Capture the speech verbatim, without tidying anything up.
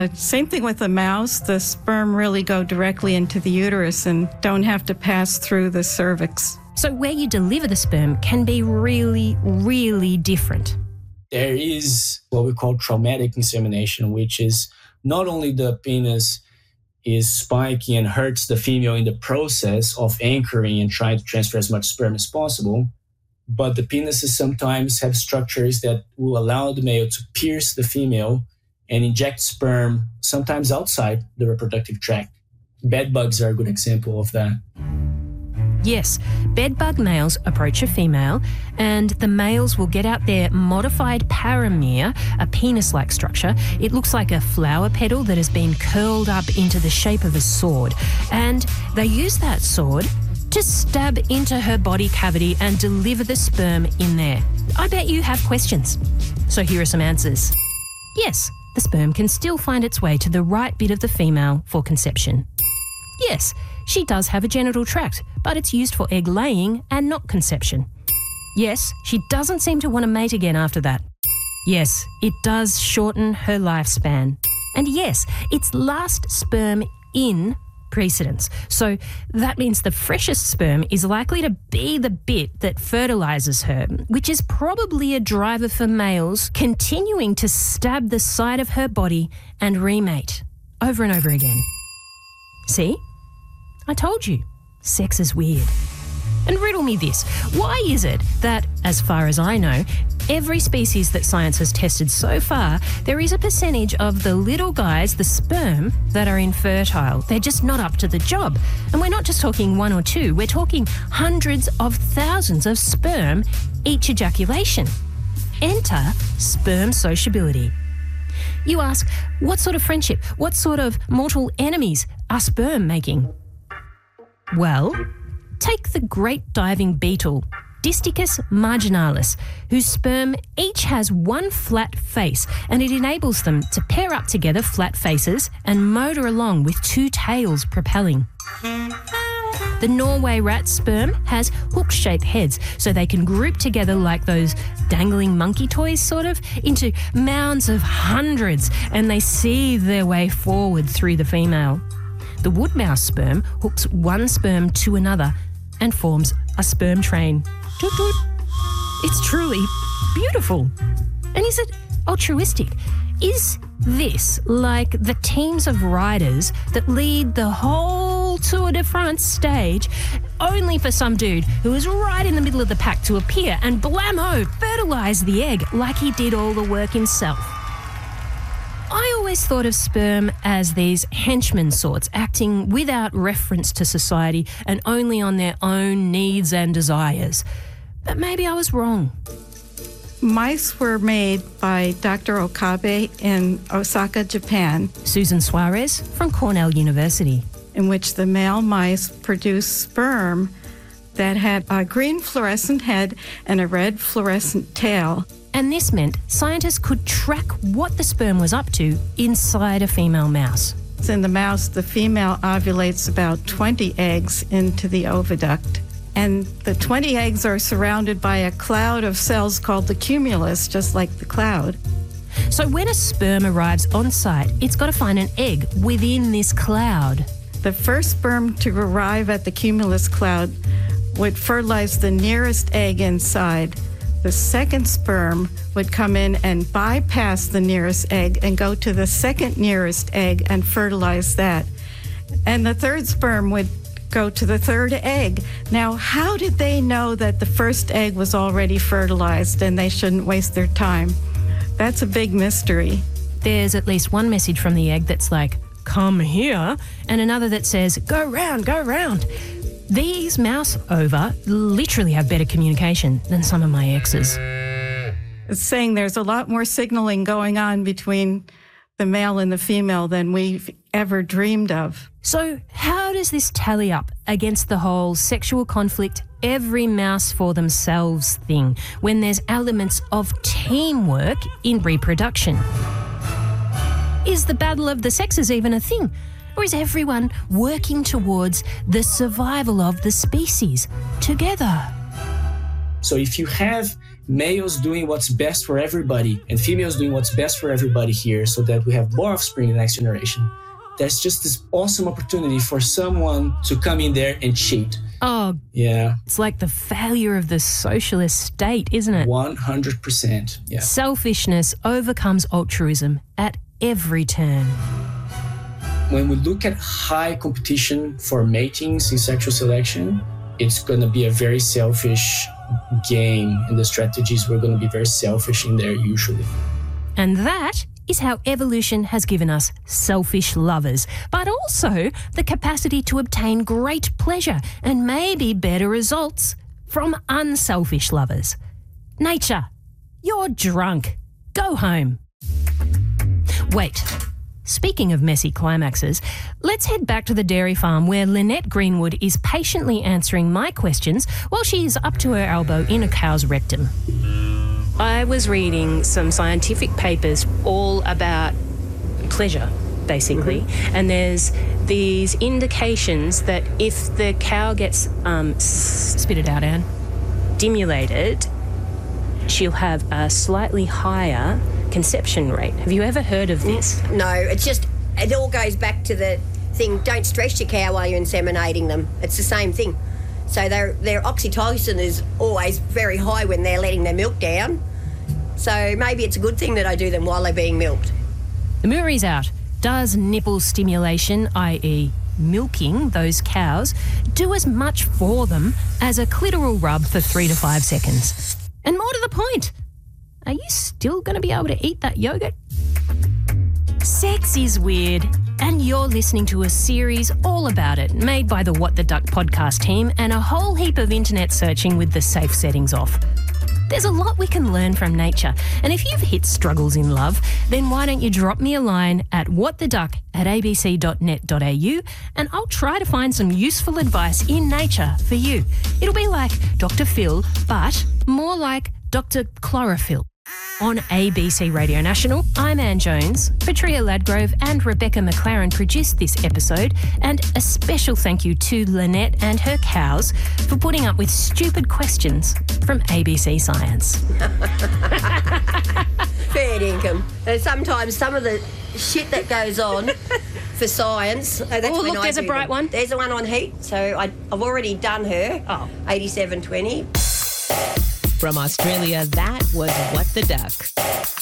Same thing with the mouse. The sperm really go directly into the uterus and don't have to pass through the cervix. So where you deliver the sperm can be really, really different. There is what we call traumatic insemination, which is not only the penis is spiky and hurts the female in the process of anchoring and trying to transfer as much sperm as possible, but the penises sometimes have structures that will allow the male to pierce the female and inject sperm, sometimes outside the reproductive tract. Bed bugs are a good example of that. Yes, bedbug males approach a female and the males will get out their modified paramere, a penis-like structure. It looks like a flower petal that has been curled up into the shape of a sword. And they use that sword to stab into her body cavity and deliver the sperm in there. I bet you have questions. So here are some answers. Yes, the sperm can still find its way to the right bit of the female for conception. Yes, she does have a genital tract, but it's used for egg laying and not conception. Yes, she doesn't seem to want to mate again after that. Yes, it does shorten her lifespan. And yes, it's last sperm in precedence. So that means the freshest sperm is likely to be the bit that fertilizes her, which is probably a driver for males continuing to stab the side of her body and remate over and over again. See? I told you, sex is weird. And riddle me this, why is it that, as far as I know, every species that science has tested so far, there is a percentage of the little guys, the sperm, that are infertile? They're just not up to the job. And we're not just talking one or two, we're talking hundreds of thousands of sperm each ejaculation. Enter sperm sociability. You ask, what sort of friendship, what sort of mortal enemies are sperm making? Well, take the great diving beetle, Disticus marginalis, whose sperm each has one flat face, and it enables them to pair up together flat faces and motor along with two tails propelling. The Norway rat's sperm has hook-shaped heads, so they can group together like those dangling monkey toys, sort of, into mounds of hundreds, and they seethe their way forward through the female. The wood mouse sperm hooks one sperm to another and forms a sperm train. Toot toot. It's truly beautiful. And is it altruistic? Is this like the teams of riders that lead the whole Tour de France stage only for some dude who is right in the middle of the pack to appear and blammo, fertilise the egg like he did all the work himself? I always thought of sperm as these henchmen sorts, acting without reference to society and only on their own needs and desires. But maybe I was wrong. Mice were made by Doctor Okabe in Osaka, Japan, Susan Suarez from Cornell University, in which the male mice produced sperm that had a green fluorescent head and a red fluorescent tail. And this meant scientists could track what the sperm was up to inside a female mouse. In the mouse, the female ovulates about twenty eggs into the oviduct. And the twenty eggs are surrounded by a cloud of cells called the cumulus, just like the cloud. So when a sperm arrives on site, it's got to find an egg within this cloud. The first sperm to arrive at the cumulus cloud would fertilize the nearest egg inside. The second sperm would come in and bypass the nearest egg and go to the second nearest egg and fertilize that. And the third sperm would go to the third egg. Now, how did they know that the first egg was already fertilized and they shouldn't waste their time? That's a big mystery. There's at least one message from the egg that's like, come here, and another that says, go round, go round. These mouse ova literally have better communication than some of my exes. It's saying there's a lot more signaling going on between the male and the female than we've ever dreamed of. So how does this tally up against the whole sexual conflict, every mouse for themselves thing, when there's elements of teamwork in reproduction? Is the battle of the sexes even a thing? Or is everyone working towards the survival of the species together? So if you have males doing what's best for everybody and females doing what's best for everybody here so that we have more offspring in the next generation. There's just this awesome opportunity for someone to come in there and cheat. Oh, yeah. It's like the failure of the socialist state, isn't it? one hundred percent. Yeah. Selfishness overcomes altruism at every turn. When we look at high competition for matings in sexual selection, it's going to be a very selfish game, and the strategies were going to be very selfish in there usually. And that is how evolution has given us selfish lovers, but also the capacity to obtain great pleasure and maybe better results from unselfish lovers. Nature, you're drunk. Go home. Wait. Speaking of messy climaxes, let's head back to the dairy farm where Lynette Greenwood is patiently answering my questions while she is up to her elbow in a cow's rectum. I was reading some scientific papers all about pleasure, basically, mm-hmm. and there's these indications that if the cow gets um, spit it out, Anne, stimulated, she'll have a slightly higher conception rate. Have you ever heard of this? No, it's just, it all goes back to the thing, don't stress your cow while you're inseminating them. It's the same thing. So their their oxytocin is always very high when they're letting their milk down. So maybe it's a good thing that I do them while they're being milked. The Murray's out. Does nipple stimulation, that is milking those cows, do as much for them as a clitoral rub for three to five seconds? And more to the point, are you still going to be able to eat that yogurt? Sex is weird, and you're listening to a series all about it, made by the What the Duck podcast team and a whole heap of internet searching with the safe settings off. There's a lot we can learn from nature, and if you've hit struggles in love, then why don't you drop me a line at whattheduck at a b c dot net dot a u and I'll try to find some useful advice in nature for you. It'll be like Doctor Phil, but more like Doctor Chlorophyll. On A B C Radio National, I'm Anne Jones. Petria Ladgrove and Rebecca McLaren produced this episode, and a special thank you to Lynette and her cows for putting up with stupid questions from A B C Science. Fair dinkum. Uh, sometimes some of the shit that goes on for science. Oh, that's oh when look, I there's a bright them. one. There's a one on heat, so I, I've already done her. Oh. eighty-seven twenty. From Australia, that was What the Duck.